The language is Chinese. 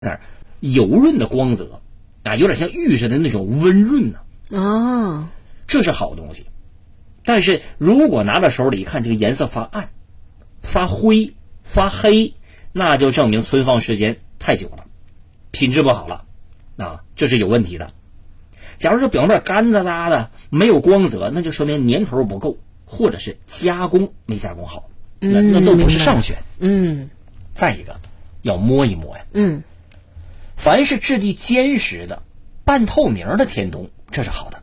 油润的光泽啊，有点像玉似的那种温润呢。这是好东西。但是如果拿到手里一看，这个颜色发暗、发灰、发黑，那就证明存放时间太久了，品质不好了啊，这是有问题的。假如说表面干哒哒的，没有光泽，那就说明年头不够，或者是加工没加工好，那都不是上选。再一个要摸一摸呀。凡是质地坚实的、半透明的天冬，这是好的。